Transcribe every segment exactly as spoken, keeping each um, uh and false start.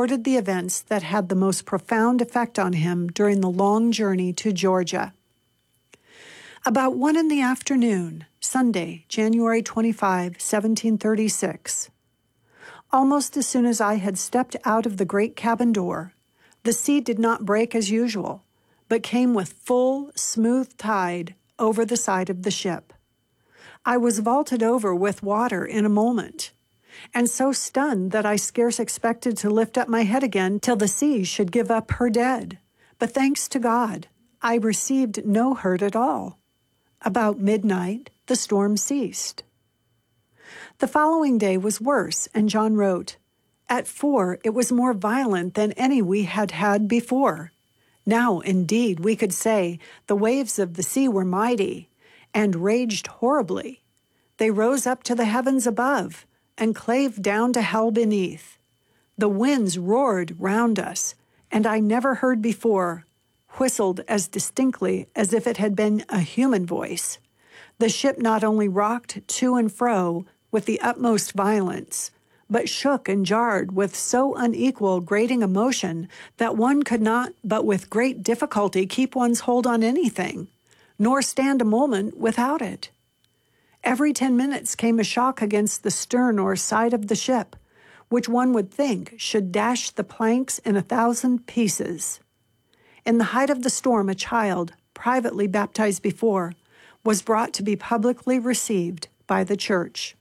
recorded the events that had the most profound effect on him during the long journey to Georgia. About one in the afternoon, Sunday, January twenty-fifth, seventeen thirty-six. Almost as soon as I had stepped out of the great cabin door, the sea did not break as usual, but came with full, smooth tide over the side of the ship. I was vaulted over with water in a moment, and so stunned that I scarce expected to lift up my head again till the sea should give up her dead. But thanks to God, I received no hurt at all. About midnight, the storm ceased. The following day was worse, and John wrote, "At four, it was more violent than any we had had before. Now, indeed, we could say the waves of the sea were mighty and raged horribly. They rose up to the heavens above and clave down to hell beneath. The winds roared round us, and I never heard before whistled as distinctly as if it had been a human voice. The ship not only rocked to and fro with the utmost violence, but shook and jarred with so unequal, grating a motion that one could not but with great difficulty keep one's hold on anything, nor stand a moment without it. Every ten minutes came a shock against the stern or side of the ship, which one would think should dash the planks in a thousand pieces. In the height of the storm, a child, privately baptized before, was brought to be publicly received by the church.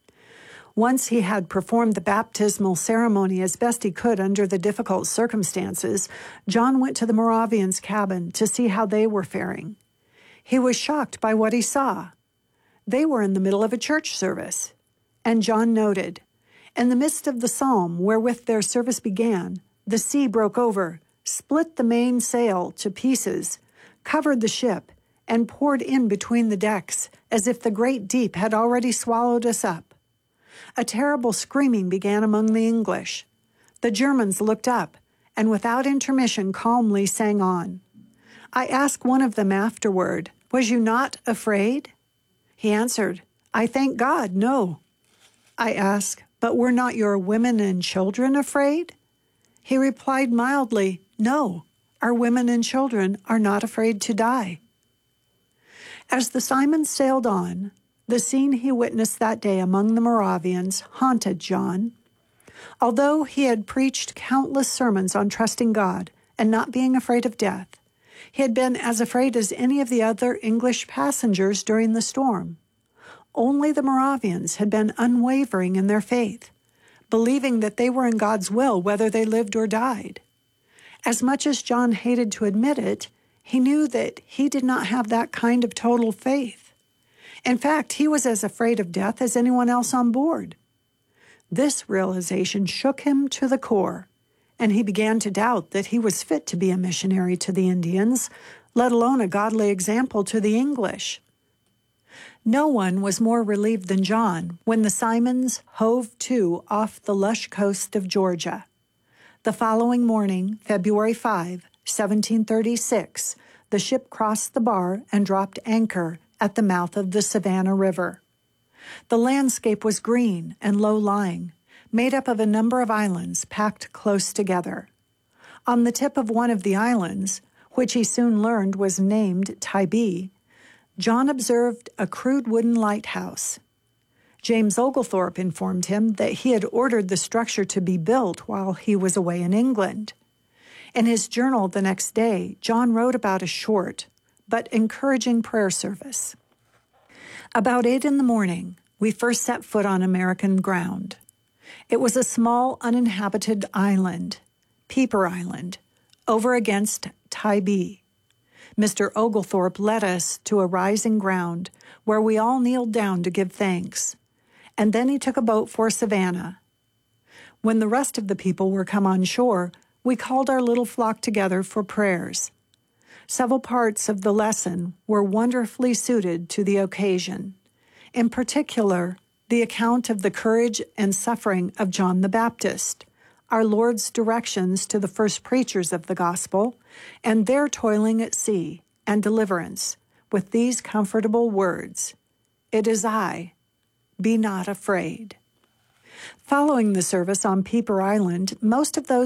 Once he had performed the baptismal ceremony as best he could under the difficult circumstances, John went to the Moravians' cabin to see how they were faring. He was shocked by what he saw. They were in the middle of a church service, and John noted, "In the midst of the psalm wherewith their service began, the sea broke over, split the mainsail to pieces, covered the ship, and poured in between the decks, as if the great deep had already swallowed us up. A terrible screaming began among the English. The Germans looked up, and without intermission calmly sang on. I asked one of them afterward, 'Was you not afraid?' He answered, 'I thank God, no.' I asked, 'But were not your women and children afraid?' He replied mildly, 'No, our women and children are not afraid to die.'" As the Simon sailed on, the scene he witnessed that day among the Moravians haunted John. Although he had preached countless sermons on trusting God and not being afraid of death, he had been as afraid as any of the other English passengers during the storm. Only the Moravians had been unwavering in their faith, believing that they were in God's will whether they lived or died. As much as John hated to admit it, he knew that he did not have that kind of total faith. In fact, he was as afraid of death as anyone else on board. This realization shook him to the core, and he began to doubt that he was fit to be a missionary to the Indians, let alone a godly example to the English. No one was more relieved than John when the Simons hove to off the lush coast of Georgia. The following morning, February fifth, seventeen thirty-six, the ship crossed the bar and dropped anchor at the mouth of the Savannah River. The landscape was green and low-lying, made up of a number of islands packed close together. On the tip of one of the islands, which he soon learned was named Tybee, John observed a crude wooden lighthouse. James Oglethorpe informed him that he had ordered the structure to be built while he was away in England. In his journal the next day, John wrote about a short but encouraging prayer service. About eight in the morning, we first set foot on American ground. It was a small, uninhabited island, Pieper Island, over against Tybee. Mister Oglethorpe led us to a rising ground where we all kneeled down to give thanks, and then he took a boat for Savannah. When the rest of the people were come on shore, we called our little flock together for prayers. Several parts of the lesson were wonderfully suited to the occasion. In particular, the account of the courage and suffering of John the Baptist, our Lord's directions to the first preachers of the gospel, and their toiling at sea and deliverance with these comfortable words, "It is I, be not afraid." Following the service on Pieper Island, most of those